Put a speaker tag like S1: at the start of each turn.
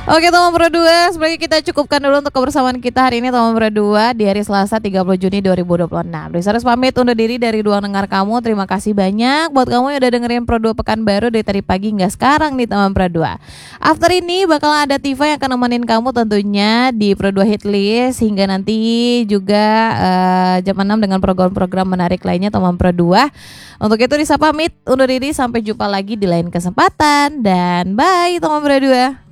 S1: Oke teman Pro 2, sebagai kita cukupkan dulu untuk kebersamaan kita hari ini teman Pro 2 di hari Selasa 30 Juni 2026. Desi harus pamit undur diri dari ruang dengar kamu. Terima kasih banyak buat kamu yang udah dengerin Pro 2 pekan baru dari tadi pagi hingga sekarang nih teman Pro 2. After ini bakal ada Tifa yang akan nemenin kamu tentunya di Pro 2 Hit List hingga nanti juga jam 6 dengan program-program menarik lainnya teman Pro 2. Untuk itu Risa pamit undur diri, sampai jumpa lagi di lain kesempatan dan bye teman Pro 2.